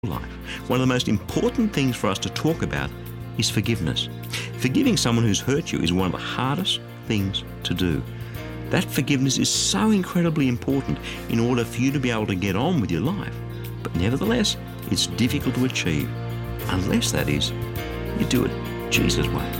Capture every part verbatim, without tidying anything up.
life. One of the most important things for us to talk about is forgiveness. Forgiving someone who's hurt you is one of the hardest things to do. That forgiveness is so incredibly important in order for you to be able to get on with your life. But nevertheless, it's difficult to achieve, unless, that is, you do it Jesus' way.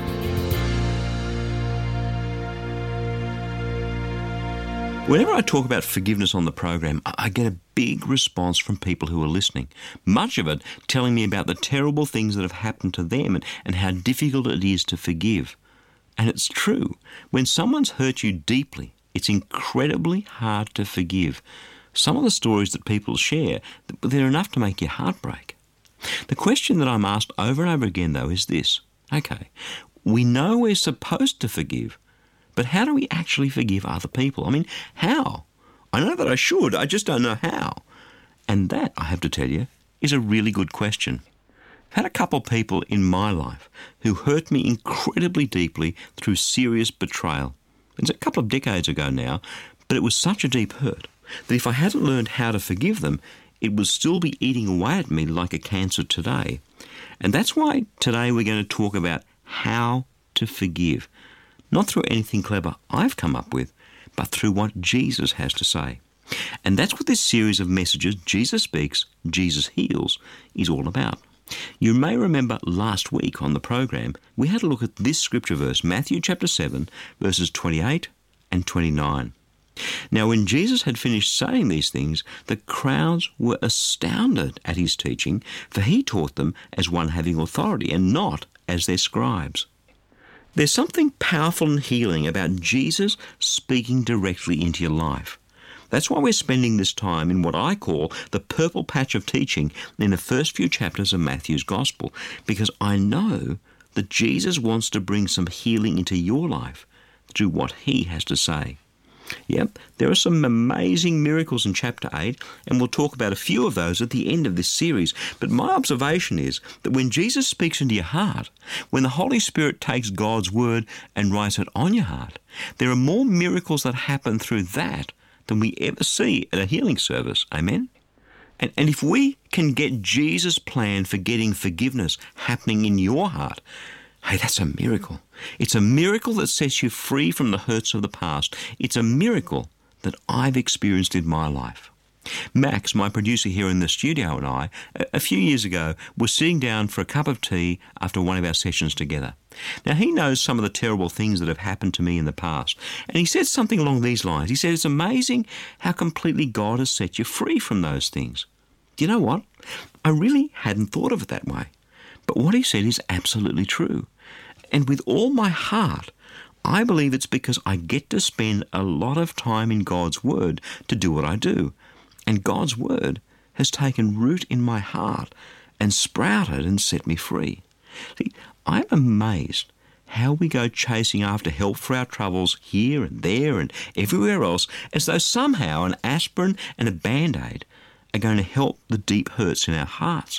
Whenever I talk about forgiveness on the program, I get a big response from people who are listening. Much of it telling me about the terrible things that have happened to them and, and how difficult it is to forgive. And it's true. When someone's hurt you deeply, it's incredibly hard to forgive. Some of the stories that people share, they're enough to make your heart break. The question that I'm asked over and over again, though, is this. Okay, we know we're supposed to forgive, but how do we actually forgive other people? I mean, how? I know that I should, I just don't know how. And that, I have to tell you, is a really good question. I've had a couple of people in my life who hurt me incredibly deeply through serious betrayal. It's a couple of decades ago now, but it was such a deep hurt that if I hadn't learned how to forgive them, it would still be eating away at me like a cancer today. And that's why today we're going to talk about how to forgive. Not through anything clever I've come up with, but through what Jesus has to say. And that's what this series of messages, Jesus Speaks, Jesus Heals, is all about. You may remember last week on the program, we had a look at this scripture verse, Matthew chapter seven, verses twenty-eight and twenty-nine. Now, when Jesus had finished saying these things, the crowds were astounded at his teaching, for he taught them as one having authority and not as their scribes. There's something powerful and healing about Jesus speaking directly into your life. That's why we're spending this time in what I call the purple patch of teaching in the first few chapters of Matthew's Gospel, because I know that Jesus wants to bring some healing into your life through what he has to say. Yep, there are some amazing miracles in chapter eight, and we'll talk about a few of those at the end of this series. But my observation is that when Jesus speaks into your heart, when the Holy Spirit takes God's word and writes it on your heart, there are more miracles that happen through that than we ever see at a healing service. Amen? And, and if we can get Jesus' plan for getting forgiveness happening in your heart, hey, that's a miracle. It's a miracle that sets you free from the hurts of the past. It's a miracle that I've experienced in my life. Max, my producer here in the studio, and I, a few years ago, were sitting down for a cup of tea after one of our sessions together. Now, he knows some of the terrible things that have happened to me in the past, and he said something along these lines. He said, it's amazing how completely God has set you free from those things. Do you know what? I really hadn't thought of it that way. But what he said is absolutely true. And with all my heart, I believe it's because I get to spend a lot of time in God's Word to do what I do. And God's Word has taken root in my heart and sprouted and set me free. See, I'm amazed how we go chasing after help for our troubles here and there and everywhere else, as though somehow an aspirin and a Band-Aid are going to help the deep hurts in our hearts.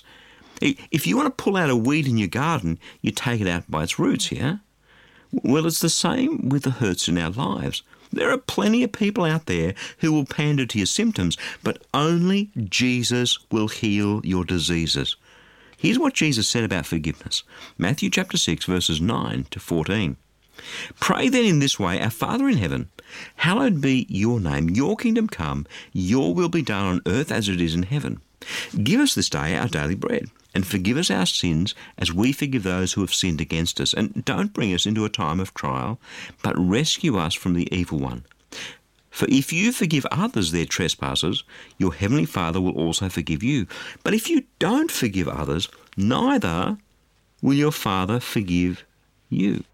If you want to pull out a weed in your garden, you take it out by its roots, yeah? Well, it's the same with the hurts in our lives. There are plenty of people out there who will pander to your symptoms, but only Jesus will heal your diseases. Here's what Jesus said about forgiveness. Matthew chapter six, verses nine to fourteen. Pray then in this way, Our Father in heaven, hallowed be your name, your kingdom come, your will be done on earth as it is in heaven. Give us this day our daily bread, and forgive us our sins as we forgive those who have sinned against us. And don't bring us into a time of trial, but rescue us from the evil one. For if you forgive others their trespasses, your heavenly Father will also forgive you. But if you don't forgive others, neither will your Father forgive you.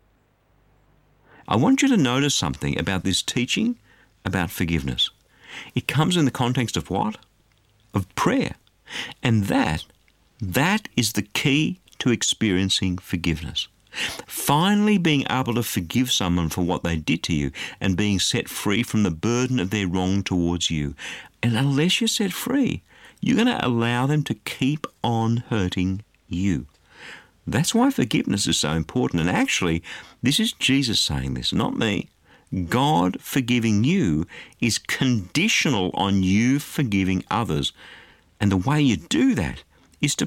I want you to notice something about this teaching about forgiveness. It comes in the context of what? Of prayer. And that, that is the key to experiencing forgiveness. Finally being able to forgive someone for what they did to you and being set free from the burden of their wrong towards you. And unless you're set free, you're going to allow them to keep on hurting you. That's why forgiveness is so important. And actually, this is Jesus saying this, not me. God forgiving you is conditional on you forgiving others. And the way you do that is to